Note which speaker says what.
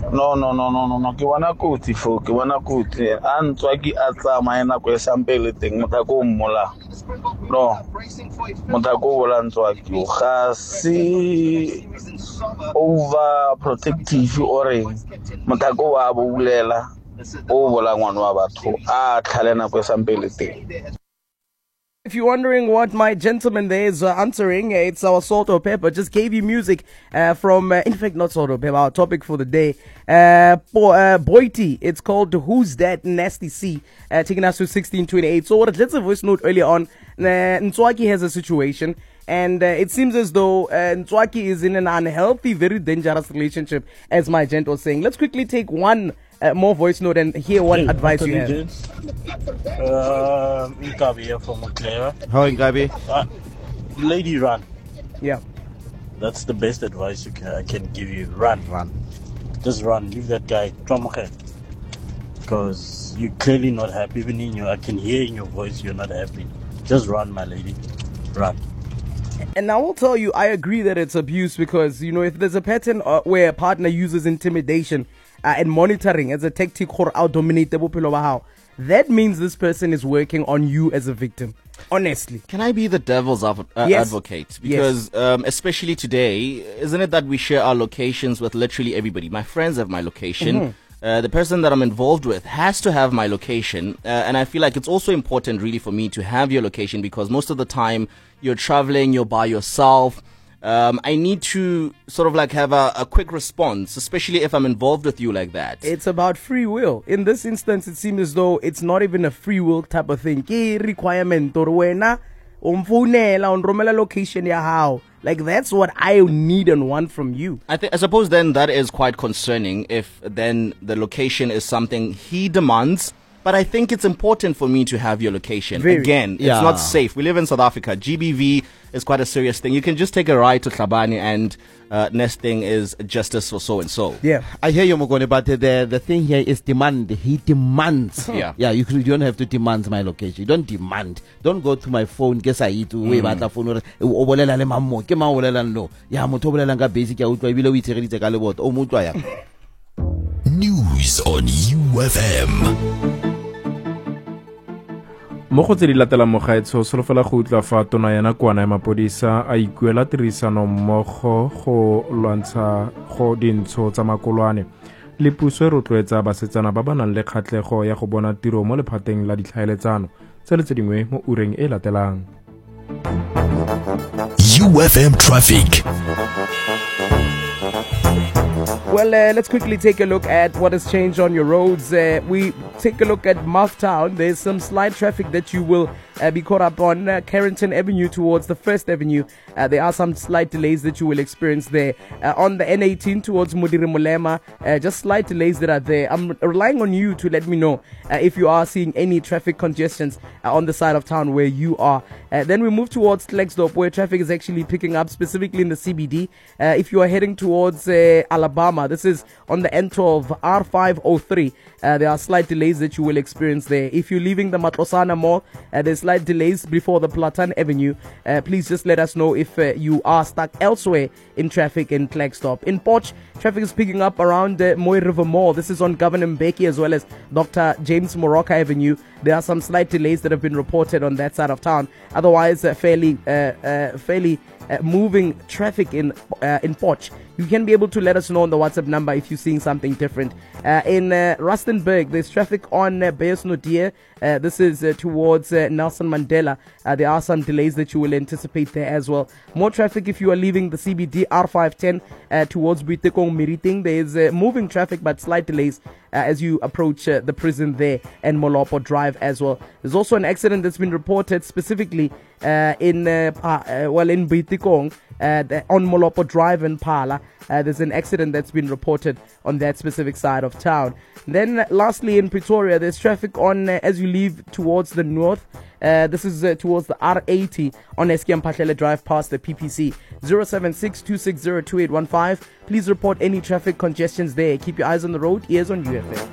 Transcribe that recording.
Speaker 1: No. Ke bona kotsi fo, ke bona kotsi. A Ntswaki a tsamaya nako e sampele teng motho ko mmola. No. Motho ko bola Ntswaki. Ga se over protective or motho ko wa bolela o bola ngwana wa batho a tlhale nako e sampele teng.
Speaker 2: If you're wondering what my gentleman there is answering, it's our Salt or Pepper. Just gave you music from, in fact, not Salt or Pepper, our topic for the day. Boity, it's called Who's That Nasty C, taking us to 1628. So let's a voice note earlier on. Ntswaki has a situation, and it seems as though Ntswaki is in an unhealthy, very dangerous relationship, as my gent was saying. Let's quickly take one more voice note and hear what advice you have.
Speaker 3: Nkabi here from Clara.
Speaker 4: How Nkabi?
Speaker 3: Lady, run.
Speaker 2: Yeah.
Speaker 3: That's the best advice I can give you. Run. Just run. Leave that guy. Because you're clearly not happy. Even I can hear in your voice you're not happy. Just run, my lady. Run.
Speaker 2: And I will tell you, I agree that it's abuse because, if there's a pattern where a partner uses intimidation and monitoring as a tactic for out-dominate the bophelo ba hao, that means this person is working on you as a victim. Honestly.
Speaker 4: Can I be the devil's advocate? Because especially today, isn't it that we share our locations with literally everybody? My friends have my location. The person that I'm involved with has to have my location. And I feel like it's also important really for me to have your location because most of the time you're traveling, you're by yourself. I need to sort of like have a quick response, especially if I'm involved with you like that.
Speaker 2: It's about free will. In this instance, it seems as though it's not even a free will type of thing. Ke requirement or wena umfunela unromela location ya how. Like that's what I need and want from you.
Speaker 4: I suppose then that is quite concerning if then the location is something he demands. But I think it's important for me to have your location. Again, it's not safe. We live in South Africa. GBV is quite a serious thing. You can just take a ride to Tlhabane and nesting is justice for so and so.
Speaker 2: Yeah.
Speaker 5: I hear you, Mogone, but the thing here is demand. He demands.
Speaker 4: Yeah,
Speaker 5: you don't have to demand my location. You don't demand. Don't go to my phone. Guess I eat way bata phone. Obolela le mammo. Ke ma obolela no. Ya motho obolela nga basic ya utlwa ebile o itshereditse ka lebota. O motwa ya.
Speaker 6: News on UFM.
Speaker 7: Mo go tse di latelang mogaetsho solofela go utla fa tona ya nakwana ya mapodisa a ikuela tirisano mmogo go lwantsha go dintsho tsa makolwane le puso e rotloetsa basetsana ba ba nang le kgatlhego ya go bona tiro mo lephateng la ditlhaeletsano tse dingwe mo ureng e latelang.
Speaker 6: UFM traffic.
Speaker 2: Well, let's quickly take a look at what has changed on your roads. We take a look at Mufftown. There's some slight traffic that you will be caught up on. Carrington Avenue towards the First Avenue. There are some slight delays that you will experience there. On the N18 towards Mudiri Mulema, just slight delays that are there. I'm relying on you to let me know if you are seeing any traffic congestions on the side of town where you are. Then we move towards Klerksdorp where traffic is actually picking up, specifically in the CBD. If you are heading towards Alabama, this is on the N12 R503. There are slight delays that you will experience there. If you're leaving the Matlosana Mall, there's slight delays before the Platan Avenue. Please just let us know if you are stuck elsewhere in traffic in Klerksdorp. In Potch, traffic is picking up around Moy River Mall. This is on Governor Mbeki as well as Dr. James Moroka Avenue. There are some slight delays that have been reported on that side of town. Otherwise, fairly moving traffic in Potch. You can be able to let us know on the WhatsApp number if you're seeing something different. In Rustenburg, there's traffic on Beyers-Naudé. This is towards Nelson Mandela. There are some delays that you will anticipate there as well. More traffic if you are leaving the CBD R510 towards Buitekong Meriting. There is moving traffic but slight delays as you approach the prison there and Molopo Drive as well. There's also an accident that's been reported specifically in Buitekong on Molopo Drive in Pala. There's an accident that's been reported on that specific side of town. Then lastly in Pretoria, there's traffic on as you leave towards the north. This is towards the R80 on Eskom Patlele Drive past the PPC. 076-260-2815. Please report any traffic congestions there. Keep your eyes on the road. Ears on UFM.